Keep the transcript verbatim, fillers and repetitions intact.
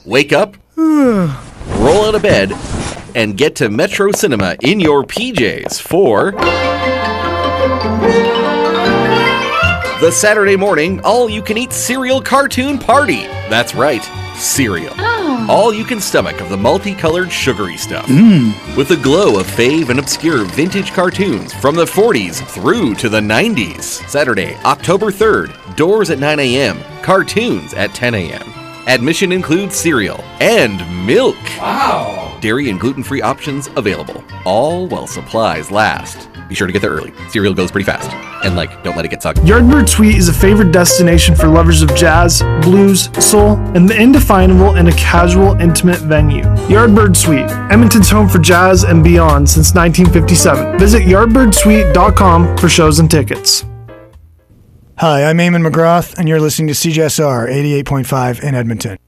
Wake up, roll out of bed, and get to Metro Cinema in your P Js for the Saturday morning all-you-can-eat cereal cartoon party. That's right, cereal. Oh. All you can stomach of the multicolored sugary stuff. Mmm. With the glow of fave and obscure vintage cartoons from the forties through to the nineties. Saturday, October third, doors at nine a.m., cartoons at ten a.m. Admission includes cereal and milk. Wow. Dairy and gluten-free options available, all while supplies last. Be sure to get there early. Cereal goes pretty fast. And, like, don't let it get soggy. Yardbird Suite is a favorite destination for lovers of jazz, blues, soul, and the indefinable in a casual, intimate venue. Yardbird Suite, Edmonton's home for jazz and beyond since nineteen fifty-seven. Visit yardbird suite dot com for shows and tickets. Hi, I'm Eamon McGrath, and you're listening to C J S R eighty-eight point five in Edmonton.